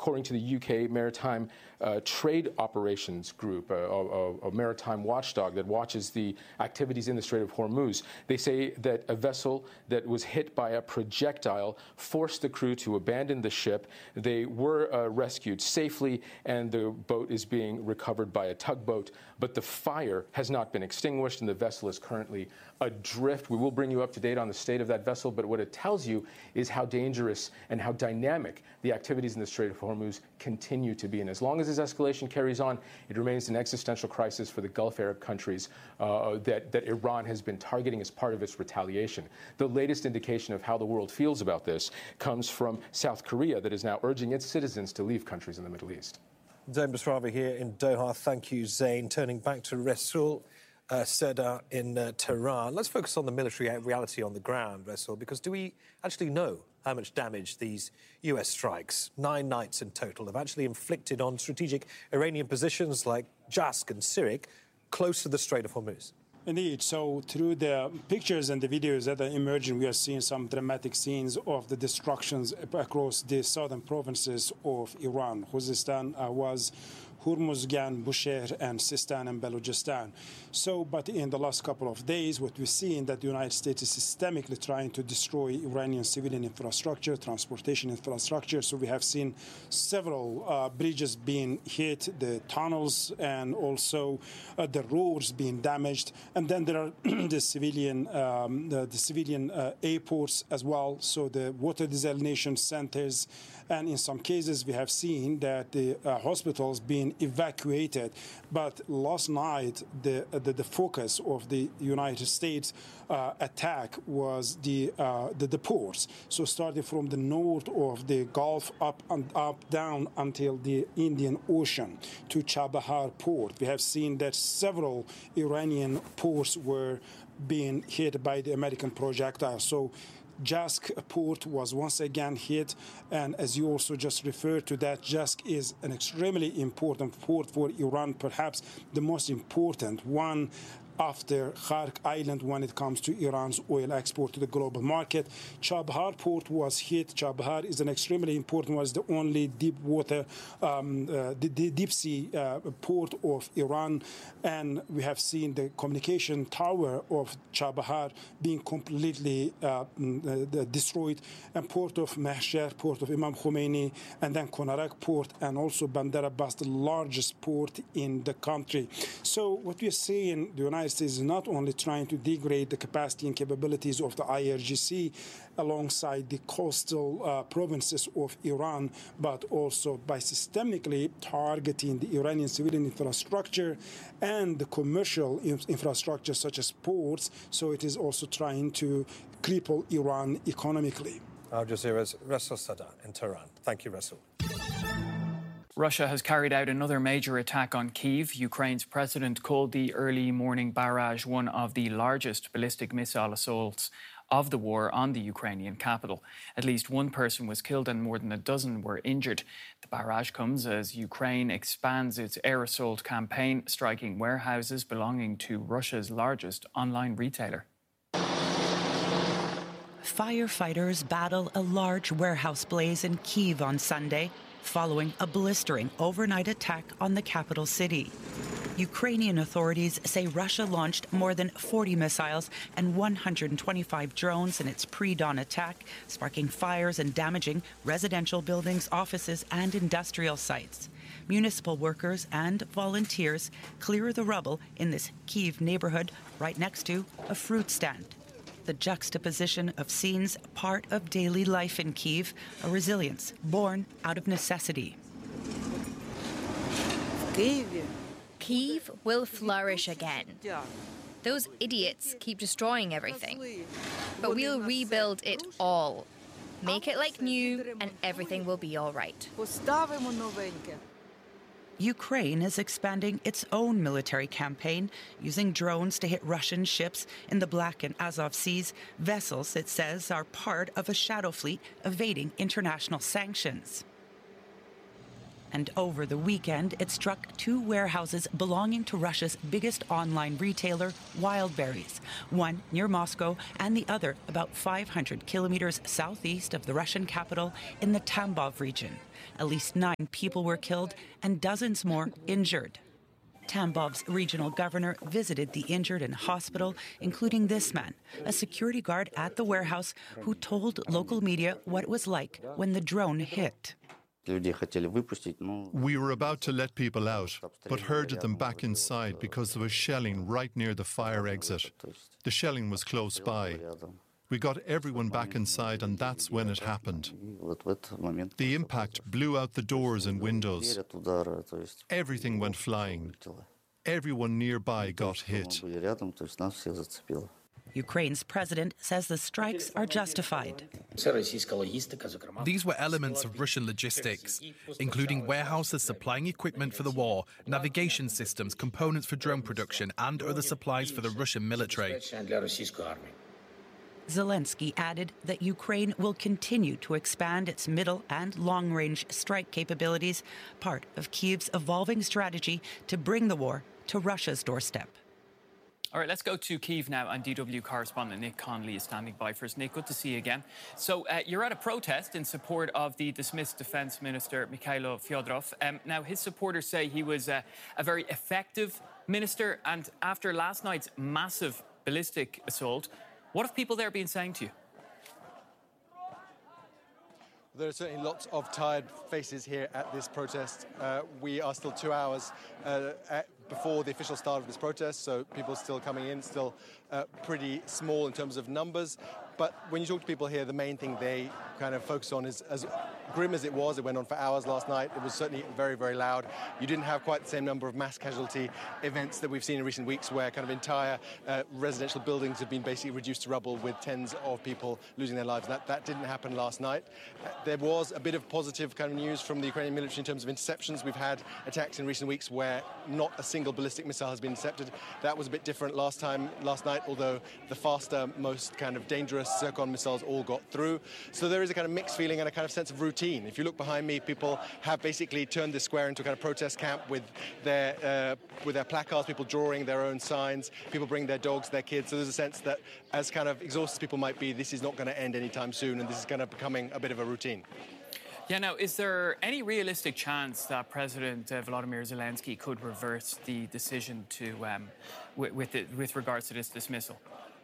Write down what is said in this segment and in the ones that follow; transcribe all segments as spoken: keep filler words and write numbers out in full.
according to the U K Maritime uh, Trade Operations Group, a, a, a maritime watchdog that watches the activities in the Strait of Hormuz. They say that a vessel that was hit by a projectile forced the crew to abandon the ship. They were uh, rescued safely, and the boat is being recovered by a tugboat. But the fire has not been extinguished, and the vessel is currently adrift. We will bring you up to date on the state of that vessel, but what it tells you is how dangerous and how dynamic the activities in the Strait of Hormuz continue to be. And as long as this escalation carries on, it remains an existential crisis for the Gulf Arab countries uh, that, that Iran has been targeting as part of its retaliation. The latest indication of how the world feels about this comes from South Korea, that is now urging its citizens to leave countries in the Middle East. Zain Basravi here in Doha. Thank you, Zain. Turning back to Rasul uh, Sadar in uh, Tehran. Let's focus on the military reality on the ground, Rasul, because do we actually know how much damage these U S strikes, nine nights in total, have actually inflicted on strategic Iranian positions like Jask and Sirik close to the Strait of Hormuz? Indeed. So through the pictures and the videos that are emerging, we are seeing some dramatic scenes of the destructions across the southern provinces of Iran. Khuzestan uh, was Hormuzgan, Bushehr, and Sistan and Balochistan. So, but in the last couple of days, what we're seeing that the United States is systemically trying to destroy Iranian civilian infrastructure, transportation infrastructure. So we have seen several uh, bridges being hit, the tunnels, and also uh, the roads being damaged. And then there are the civilian, um, the, the civilian uh, airports as well. So the water desalination centers, and in some cases we have seen that the uh, hospitals being evacuated. But last night, the the, the focus of the United States uh, attack was the, uh, the the ports. So starting from the north of the Gulf up and up down until the Indian Ocean to Chabahar port, we have seen that several Iranian ports were being hit by the American projectiles. So Jask port was once again hit, and as you also just referred to that, Jask is an extremely important port for Iran, perhaps the most important one after Khark Island when it comes to Iran's oil export to the global market. Chabahar port was hit. Chabahar is an extremely important one. It's the only deep water, um, uh, the, the deep sea uh, port of Iran. And we have seen the communication tower of Chabahar being completely uh, uh, destroyed. And port of Mahshar, port of Imam Khomeini, and then Konarak port, and also Bandar Abbas, the largest port in the country. So what we are seeing, the United States is not only trying to degrade the capacity and capabilities of the I R G C alongside the coastal uh, provinces of Iran, but also by systemically targeting the Iranian civilian infrastructure and the commercial infrastructure such as ports. So it is also trying to cripple Iran economically. Al Jazeera's Rasul Sadar in Tehran. Thank you, Rasul. Russia has carried out another major attack on Kyiv. Ukraine's president called the early morning barrage one of the largest ballistic missile assaults of the war on the Ukrainian capital. At least one person was killed and more than a dozen were injured. The barrage comes as Ukraine expands its air assault campaign, striking warehouses belonging to Russia's largest online retailer. Firefighters battle a large warehouse blaze in Kyiv on Sunday, following a blistering overnight attack on the capital city. Ukrainian authorities say Russia launched more than forty missiles and one hundred twenty-five drones in its pre-dawn attack, sparking fires and damaging residential buildings, offices, and industrial sites. Municipal workers and volunteers clear the rubble in this Kyiv neighborhood right next to a fruit stand. The juxtaposition of scenes, part of daily life in Kyiv, a resilience born out of necessity. Kyiv will flourish again. Those idiots keep destroying everything. But we'll rebuild it all. Make it like new, and everything will be all right. Ukraine is expanding its own military campaign, using drones to hit Russian ships in the Black and Azov Seas. Vessels, it says, are part of a shadow fleet evading international sanctions. And over the weekend, it struck two warehouses belonging to Russia's biggest online retailer, Wildberries, one near Moscow and the other about five hundred kilometers southeast of the Russian capital in the Tambov region. At least nine people were killed and dozens more injured. Tambov's regional governor visited the injured in hospital, including this man, a security guard at the warehouse who told local media what it was like when the drone hit. We were about to let people out, but herded them back inside because there was shelling right near the fire exit. The shelling was close by. We got everyone back inside, and that's when it happened. The impact blew out the doors and windows. Everything went flying. Everyone nearby got hit. Ukraine's president says the strikes are justified. These were elements of Russian logistics, including warehouses supplying equipment for the war, navigation systems, components for drone production, and other supplies for the Russian military. Zelensky added that Ukraine will continue to expand its middle and long-range strike capabilities, part of Kyiv's evolving strategy to bring the war to Russia's doorstep. All right, let's go to Kyiv now, and D W correspondent Nick Connolly is standing by for us. Nick, good to see you again. So uh, you're at a protest in support of the dismissed Defence Minister Mikhailo Fyodorov. Um, now, his supporters say he was uh, a very effective minister, and after last night's massive ballistic assault, what have people there been saying to you? There are certainly lots of tired faces here at this protest. Uh, we are still two hours uh, at, before the official start of this protest, so people still coming in, still uh, pretty small in terms of numbers. But when you talk to people here, the main thing they kind of focus on is, as grim as it was, it went on for hours last night, it was certainly very, very loud. You didn't have quite the same number of mass casualty events that we've seen in recent weeks, where kind of entire uh, residential buildings have been basically reduced to rubble with tens of people losing their lives. That, that didn't happen last night. Uh, there was a bit of positive kind of news from the Ukrainian military in terms of interceptions. We've had attacks in recent weeks where not a single ballistic missile has been intercepted. That was a bit different last time, last night, although the faster, most kind of dangerous Zircon missiles all got through. So there is a kind of mixed feeling and a kind of sense of routine. If you look behind me, people have basically turned this square into a kind of protest camp with their uh, with their placards, people drawing their own signs, people bring their dogs, their kids. So there's a sense that, as kind of exhausted as people might be, this is not going to end anytime soon, and this is kind of becoming a bit of a routine. Yeah, now, is there any realistic chance that President uh, Volodymyr Zelensky could reverse the decision to, um, with, with, it, with regards to this dismissal?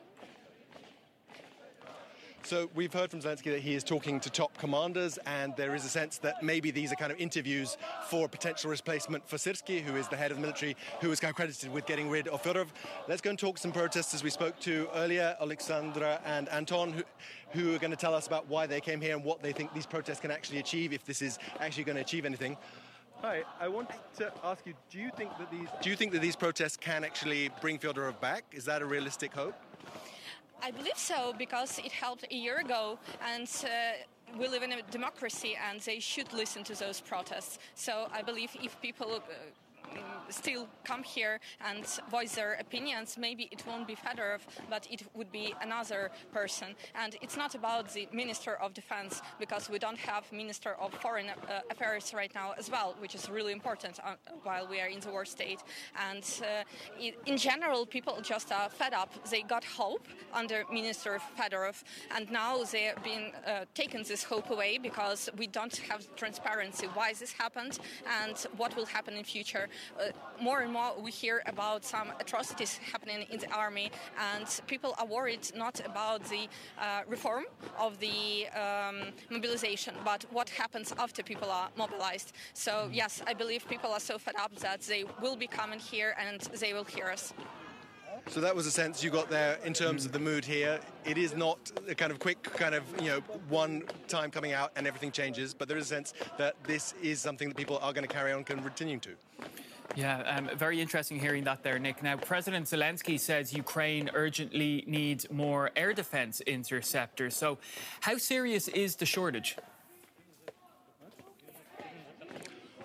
So we've heard from Zelensky that he is talking to top commanders, and there is a sense that maybe these are kind of interviews for a potential replacement for Syrsky, who is the head of the military, who is kind of credited with getting rid of Fyodorov. Let's go and talk to some protesters we spoke to earlier, Alexandra and Anton, who, who are going to tell us about why they came here and what they think these protests can actually achieve, if this is actually going to achieve anything. Hi, I wanted to ask you, do you think that these do you think that these protests can actually bring Fyodorov back? Is that a realistic hope? I believe so, because it helped a year ago, and uh, we live in a democracy, and they should listen to those protests. So I believe if people uh, still come here and voice their opinions, maybe it won't be Fedorov, but it would be another person. And it's not about the Minister of Defense, because we don't have Minister of Foreign uh, Affairs right now as well, which is really important uh, while we are in the war state. And uh, it, in general, people just are fed up. They got hope under Minister Fedorov, and now they have been uh, taken this hope away, because we don't have transparency why this happened and what will happen in future. Uh, more and more we hear about some atrocities happening in the army, and people are worried not about the uh, reform of the um, mobilization, but what happens after people are mobilized. So yes, I believe people are so fed up that they will be coming here and they will hear us. So that was a sense you got there in terms of the mood here. It is not a kind of quick kind of, you know, one time coming out and everything changes, but there is a sense that this is something that people are going to carry on continuing to. Yeah, um, very interesting hearing that there, Nick. Now, President Zelensky says Ukraine urgently needs more air defense interceptors. So how serious is the shortage?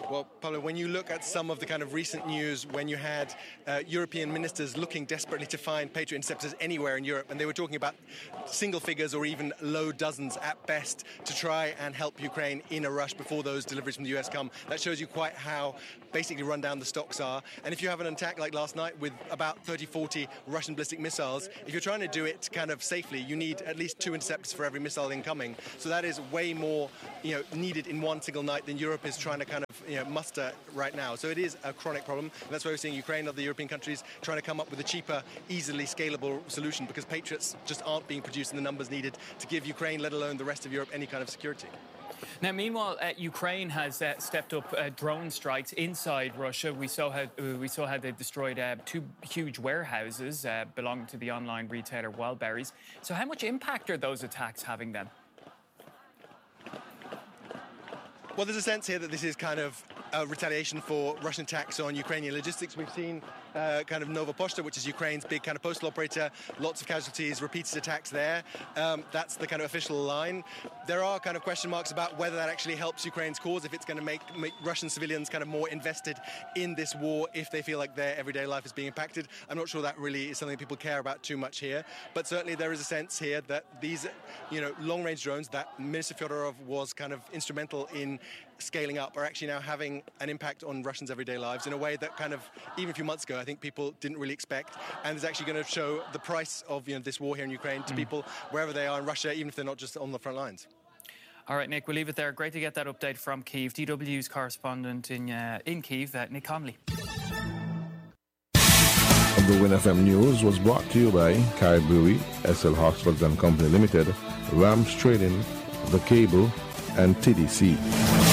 Well, Pablo, when you look at some of the kind of recent news, when you had uh, European ministers looking desperately to find Patriot interceptors anywhere in Europe, and they were talking about single figures or even low dozens at best to try and help Ukraine in a rush before those deliveries from the U S come, that shows you quite how basically run down the stocks are. And if you have an attack like last night with about thirty, forty Russian ballistic missiles, if you're trying to do it kind of safely, you need at least two interceptors for every missile incoming. So that is way more, you know, needed in one single night than Europe is trying to kind of, you know, muster right now. So it is a chronic problem. And that's why we're seeing Ukraine and other European countries trying to come up with a cheaper, easily scalable solution, because Patriots just aren't being produced in the numbers needed to give Ukraine, let alone the rest of Europe, any kind of security. Now, meanwhile, uh, Ukraine has uh, stepped up uh, drone strikes inside Russia. We saw how uh, we saw how they destroyed uh, two huge warehouses uh, belonging to the online retailer Wildberries. So, how much impact are those attacks having then? Well, there's a sense here that this is kind of a retaliation for Russian attacks on Ukrainian logistics. We've seen uh, kind of Nova Pochta, which is Ukraine's big kind of postal operator, lots of casualties, repeated attacks there. Um, that's the kind of official line. There are kind of question marks about whether that actually helps Ukraine's cause, if it's going to make, make Russian civilians kind of more invested in this war, if they feel like their everyday life is being impacted. I'm not sure that really is something people care about too much here. But certainly there is a sense here that these, you know, long-range drones that Minister Fyodorov was kind of instrumental in scaling up are actually now having an impact on Russians' everyday lives in a way that kind of, even a few months ago, I think people didn't really expect, and is actually going to show the price of, you know, this war here in Ukraine to mm. people wherever they are in Russia, even if they're not just on the front lines. All right, Nick, we'll leave it there. Great to get that update from Kyiv. D W's correspondent in uh, in Kyiv, uh, Nick Conley. The Win F M News was brought to you by Kai Brewery, S L Hochschild and Company Limited, Rams Trading, The Cable, and T D C.